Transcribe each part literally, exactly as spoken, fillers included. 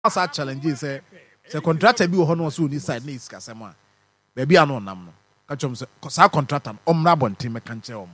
asa challenge say say contractor bi wo ho no so ni side na iska sema baby ano nam no ka chom say sa contractor omra bontin me kan che omo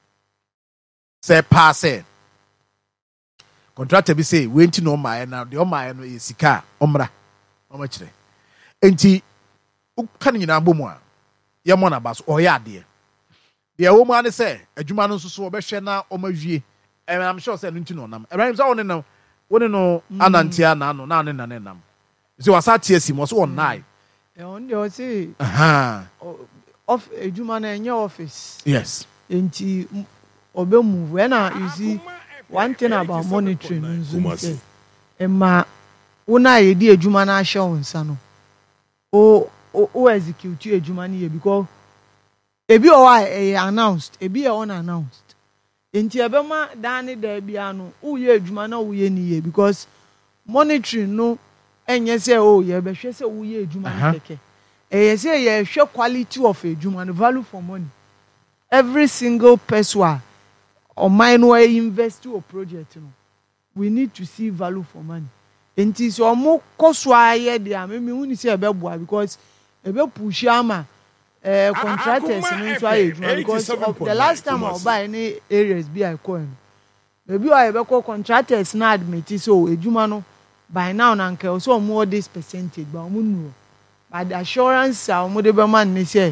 say pass it contractor bi say we nti no ma na de o ma no e sika omra omo kire enti uka ni na bomu a ye mo na ba so o ya de de wo mu ane say adwuma no so so obehwe na omawie and I'm sure say no nti no nam Ibrahim say woni no woni no anantia na no na ne na ne nam so wasati asi mo so on nine e on dey say aha of adwuma na enye office yes enti obe move when you see one thing about monitoring nso ema wona ye di adwuma na ahye wonsa no o o execute adwuma na ye because ebi o wa announced ebi e unannounced enti ebema dan da bia no uye adwuma na uye ni ye because monitoring no enye say oh ye be hwe say uye adwuma na keke eh say ye hwe quality of adwuma no value for money every single person or mine no invest to a project no we need to see value for money enti so mo koso aye dia me me hu ni say e be boa because e be push ama Uh, contractors in because of the last time I buy any areas be I call maybe I be call contractors na admit so ejuma no by now na nke so more this percentage but omo nu but the assurance omo de be man ni say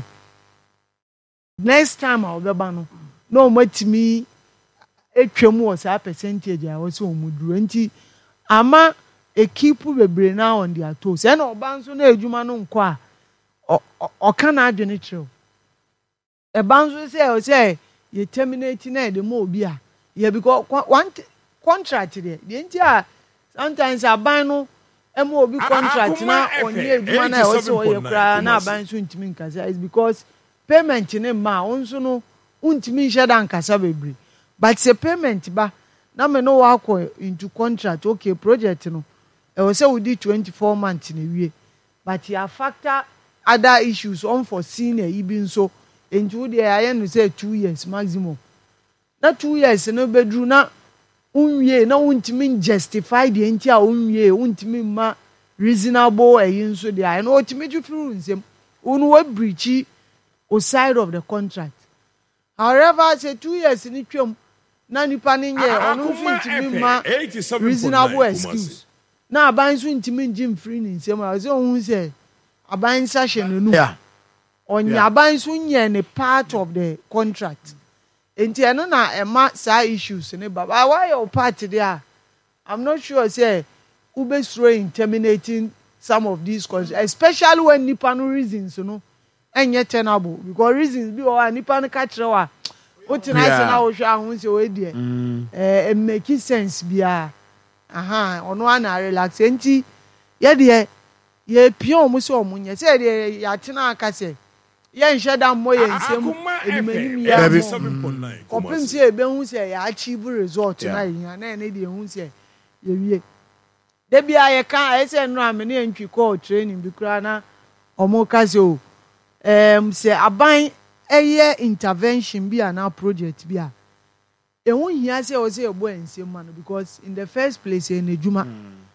next time I be ba no no matimi etwam wo sa percentage I was omo duro nti ama e keep bebre now on their toes e na oba nso na ejuma no nko a o can adwene true e banzo say o say you terminate na the mo obi a yeah because one contract there the ntia sometimes aban no e mo obi contract na onye adwuma na o so ye kra na aban so ntimi nkasa is because payment ne ma onso no untimi nhye da nkasa bebre but say payment ba na me no wa ko into contract okay project no e o say we di twenty-four months na wie but ya factor other issues unforeseen e even so into the I no say two years maximum na two years no bedru na unwie na untimi justify the entia unwie untimi ma reasonable e yin so the I no ultimate through nsem unu we breach o side of the contract however say two years ni twam na nipa ni nye onu fintimi ma reasonable excuse na aban so ntimi njim free ni nsem I say ohun say aban session no yeah onya aban so nye ne part of the contract enti eno na ema sa issues ne baba why your part there I'm not sure say ube throw terminating some of these contracts especially when nipa no reasons no enye tenable because reasons bi o nipa no ka kire wa o tina say na wo hwa ahun say we die eh it make sense bia aha ono ana relax enti ye de ye pion mo so omunye say de ya tena aka say ye nhwe da mo ye nsem enimani ya opim say ebe hu say ya achieve result na yin na ne de hu say ye wie de bia ye kan I say no amene antwi call training bi kura na omo ka say o em say aban eye intervention bi na project bi a e hu hia say o say ebo ensem man because in the first place e na djuma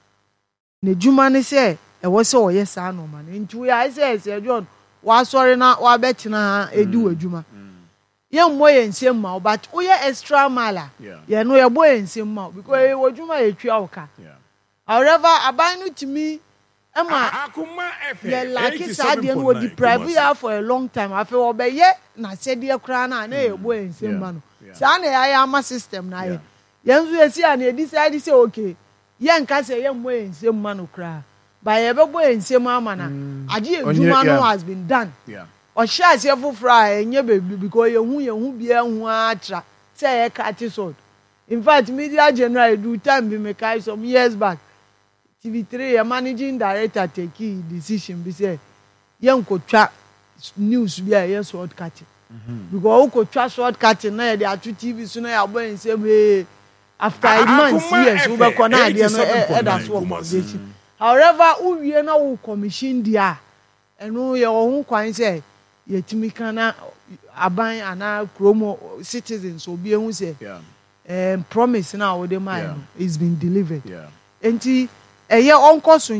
na djuma ne say e wo se o yes ano man ntu ya say say John wa sorry na wa betina edu adwuma ye mo ye nsem ma but o ye extra mala ye no ye bo ye nsem ma because e adwuma ye twa oka however aban no timi ema ye like sade no deprive ya for a long time afi wo be ye na sede kra na na ye bo ye nsem ma no sa na ya ya ma system na ye yenzu ye si an ye decide say okay ye nka say ye mo ye nsem ma no kra by ebebo ensem ama na ade adwuma no has been done yeah o sha se fufura enye bebi because ye hu ye hu bia hu atra say e cut sword in fact media general do time be make some years back T V three a managing director take decision be say ye nkotwa news bia ye sword cutting because o kotwa sword cutting na ye dey atu T V so na ya bo ensem he after a month years we be kona dey no e that's what foundation. However, uwie na wo commission dia eno ye wo kwan say yetimi kana aban ana kromo citizens obi ehun say um promise na wo dey mind is been delivered. Yeah. Enti eye onkoso